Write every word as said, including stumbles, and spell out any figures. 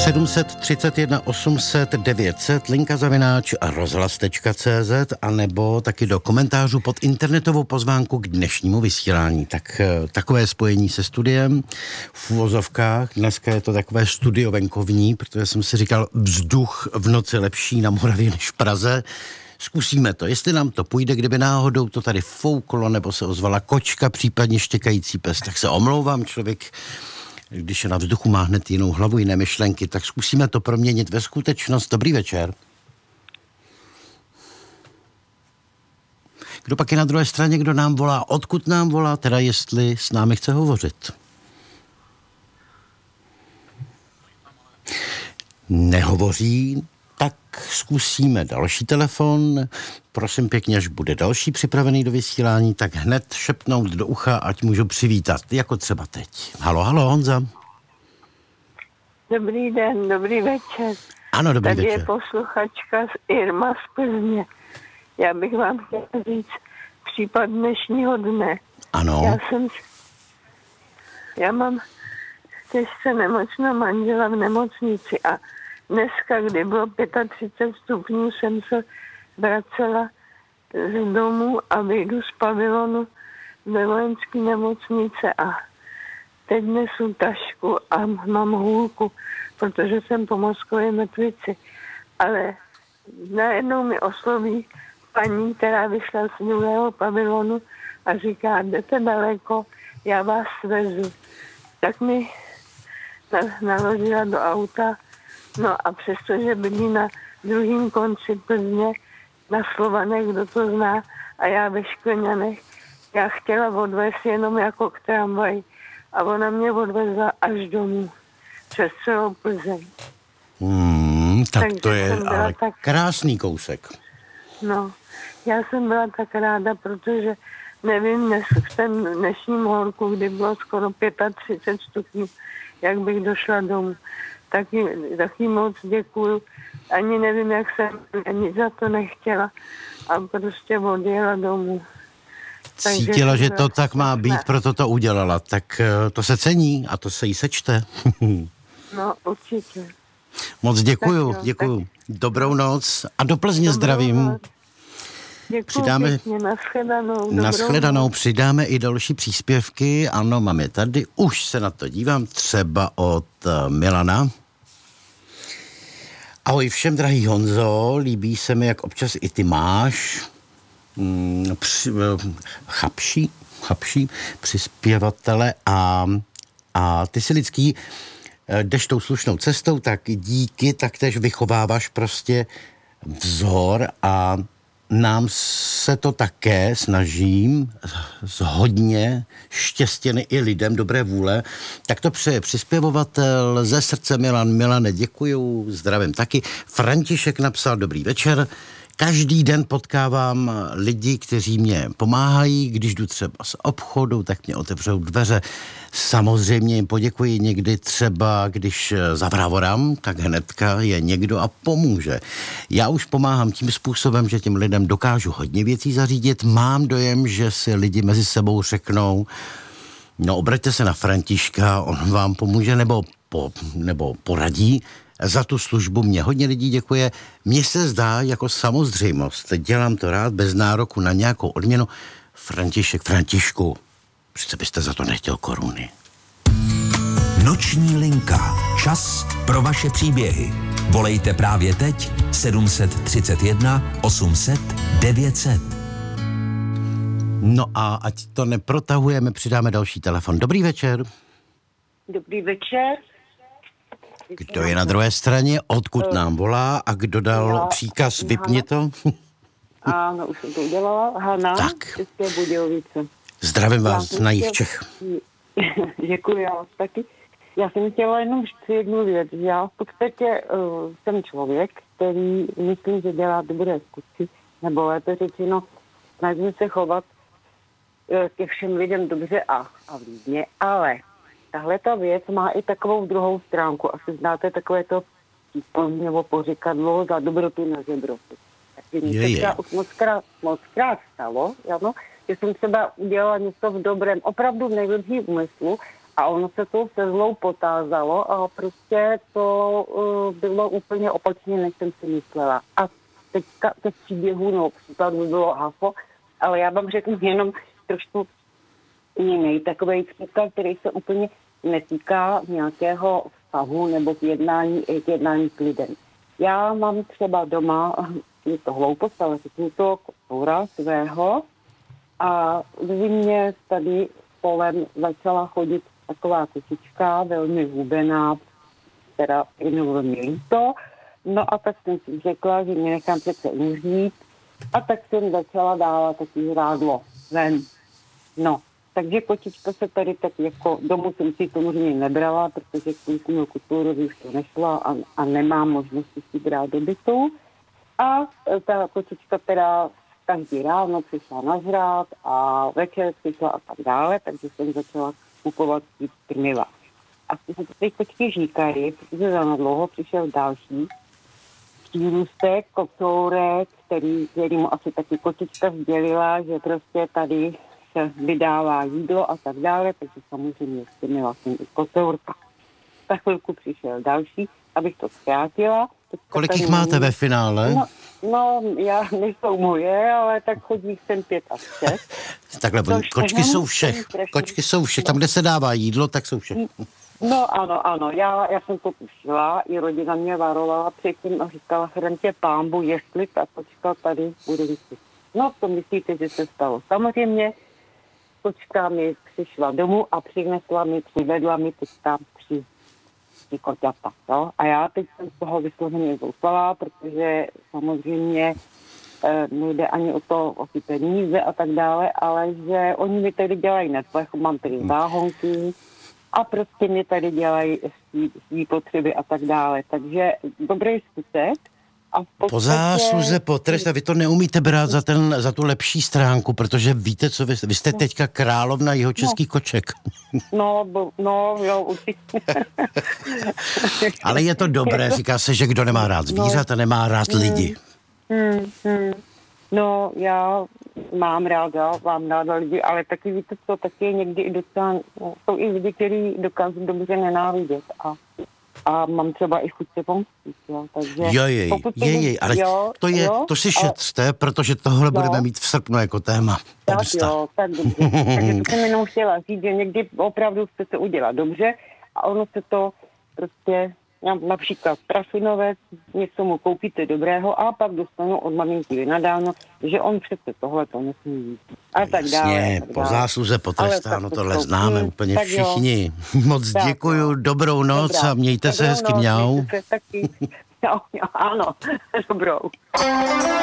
sedm set třicet jedna osm set devět set, linka zavináč rozhlas tečka cé zet, anebo taky do komentářů pod internetovou pozvánku k dnešnímu vysílání. Tak takové spojení se studiem v uvozovkách. Dneska je to takové studio venkovní, protože jsem si říkal, vzduch v noci lepší na Moravě než v Praze. Zkusíme to, jestli nám to půjde, kdyby náhodou to tady fouklo, nebo se ozvala kočka, případně štěkající pes, tak se omlouvám, člověk, když je na vzduchu, má hned jinou hlavu, jiné myšlenky, tak zkusíme to proměnit ve skutečnost. Dobrý večer. Kdo pak je na druhé straně, kdo nám volá, odkud nám volá, teda jestli s námi chce hovořit? Nehovoří, tak zkusíme další telefon. Prosím pěkně, až bude další připravený do vysílání, tak hned šepnout do ucha, ať můžu přivítat, jako třeba teď. Halo, halo, Honza. Dobrý den, dobrý večer. Ano, dobrý Tady večer. je posluchačka z Irma z Plzně. Já bych vám chtěla říct případ dnešního dne. Ano. Já jsem, já mám těžce nemocného manžela v nemocnici a dneska, kdy bylo třicet pět stupňů, jsem se vracela z domu a vyjdu z pavilonu ve vojenské nemocnice a teď nesu tašku a mám hůlku, protože jsem po mozkové mrtvici. Ale najednou mi osloví paní, která vyšla z druhého pavilonu a říká, jdete daleko, já vás svezu. Tak mi naložila do auta. No a přestože bydlí na druhém konci Plzně, na Slovanech, kdo to zná, a já ve Škleňanech, já chtěla odvést jenom jako k tramvaji. A ona mě odvezla až domů, přes celou Plzeň. Hmm, tak Takže to je jsem byla ale tak- krásný kousek. No, já jsem byla tak ráda, protože nevím, dnes, v ten dnešním horku, kdy bylo skoro třicet pět stupňů, jak bych došla domů. Taky, taky moc děkuju. Ani nevím, jak jsem ani za to nechtěla. A prostě odjela domů. Takže Cítila, jsem že byla to tak má šťastná. být, proto to udělala. Tak eh, to se cení a to se jí sečte. No, určitě. Moc děkuju, Tak jo, děkuju. Dobrou noc a do Plzně Dobrou zdravím. noc. Děkuju Přidáme- pěkně, nashledanou. dobrou Nashledanou, noc. přidáme i další příspěvky. Ano, mám je tady. Už se na to dívám, třeba od eh, Milana. Ahoj všem, drahý Honzo, líbí se mi, jak občas i ty máš mm, při, eh, chapší, chapší přispěvatele a, a ty si lidský eh, jdeš tou slušnou cestou, tak díky, tak tež vychováváš prostě vzor a nám se to také snažím s hodně štěstěny i lidem dobré vůle. Tak to přeje přispěvovatel ze srdce Milan. Milane, děkuju, zdravím taky. František napsal, dobrý večer. Každý den potkávám lidi, kteří mě pomáhají, když jdu třeba z obchodu, tak mě otevřou dveře. Samozřejmě jim poděkuji někdy třeba, když zavrávorám, tak hnedka je někdo a pomůže. Já už pomáhám tím způsobem, že těm lidem dokážu hodně věcí zařídit. Mám dojem, že si lidi mezi sebou řeknou, no obraťte se na Františka, on vám pomůže nebo, po, nebo poradí. Za tu službu mě hodně lidí děkuje. Mně se zdá jako samozřejmost. Dělám to rád, bez nároku na nějakou odměnu. František, Františku, přece byste za to nechtěl koruny. Noční linka. Čas pro vaše příběhy. Volejte právě teď sedm set třicet jedna osm set devět set. No a ať to neprotahujeme, přidáme další telefon. Dobrý večer. Dobrý večer. Kdo je na druhé straně, odkud nám volá a kdo dal Já- příkaz, vypni to? Ano, už jsem to udělala. Hana, Tak. České Budějovice. Zdravím Já vás jsem na jih chtěl- Čech. Děkuji, já vás taky. Já jsem chtěla jenom říct jednu věc. Já v podstatě uh, jsem člověk, který myslím, že dělá dobré skutky, nebo lépe řečeno, snažím se chovat uh, ke všem lidem dobře a, a vlídně, ale tahle ta věc má i takovou druhou stránku. Asi znáte takové to přísloví nebo pořekadlo za dobrotu na žebrotu. Takže mně Je, se je. třeba už moc krát, moc krát stalo, ano, že jsem třeba udělala něco v dobrém, opravdu v nejlepším úmyslu A ono se to se zlou potázalo a prostě to uh, bylo úplně opačně, než jsem si myslela. A teďka těch příběhů, no příklad by bylo hafo, ale já vám řeknu jenom trošku jiný takovej příklad, který se úplně netýká nějakého vztahu nebo k jednání, k jednání s lidem. Já mám třeba doma, je to hloupost, ale řeknu to kocoura svého a v zimě tady kolem začala chodit taková kočička, velmi hubená, která je velmi líto. No a tak jsem si řekla, že mě nechám přece umřít a tak jsem začala dávat taky žrádlo ven. No, takže kočička se tady tak jako, domů jsem si samozřejmě nebrala, protože k tomu kulturovi už to nešla a, a nemám možnosti si brát do bytu. A ta kočička teda každý ráno přišla na žrát a večer přišla a tak dále, takže jsem začala kupovat krmiva. A ty kočky říkají, protože za dlouho přišel další přírůstek, kocourek, který, který mu asi taky kočička sdělila, že prostě tady se vydává jídlo a tak dále, takže samozřejmě krmila jsem i kocourka. Za chvilku přišel další, abych to zkrátila. Kolik jich máte ve finále? No, no, já nejsou moje, ale tak chodí jsem pět a šest. Takhle, kočky jsou všech. Kočky jsou všech. Tam, kde se dává jídlo, tak jsou všech. No ano, ano, já, já jsem to tušila, i rodina mě varovala předtím a říkala, chrantě pámbu, jestli ta kočka tady bude vysit. No, to myslíte, že se stalo. Samozřejmě kočka mi přišla domů a přinesla mi, přivedla mi teď tam tři koťata, no? A já teď jsem z toho vysloveně zoufala, protože samozřejmě e, nejde ani o to, o ty peníze a tak dále, ale že oni mi tady dělají neplech, mám tady záhonky a prostě mi tady dělají svý potřeby a tak dále. Takže dobrý skutek. A v podstatě... Po zásluze, po trest, a vy to neumíte brát za, ten, za tu lepší stránku, protože víte, co vy, vy jste teďka královna jihočeských no. koček. No, bo, no, jo, určitě. Ale je to dobré, říká se, že kdo nemá rád zvířata, no. nemá rád hmm. lidi. Hmm, hmm. No, já mám ráda, mám ráda lidi, ale taky víte co, taky někdy i docela, no, jsou i lidi, kteří dokážou dobře nenávidět a A mám třeba i chuť se pomstit, jo, takže... Jojej, jejej, ale jo, to je, jo, to si šetřte, protože tohle jo. budeme mít v srpnu jako téma. Tak jo, tak dobře. Takže to jsem jenom chtěla říct, že někdy opravdu chcete udělat dobře a ono se to prostě, například trafinovec, něco mu koupíte dobrého a pak dostanu od maminky vynadáno, že on přece tohle to nesmí jít. A tak dále. Jasně, po zásluze potrestáno, tohle známe hmm, úplně všichni. Jo. Moc tak děkuju, jo. Dobrou noc Dobrá. a mějte dobrou se hezky, mňau. Mějte se taky. Ano, dobrou.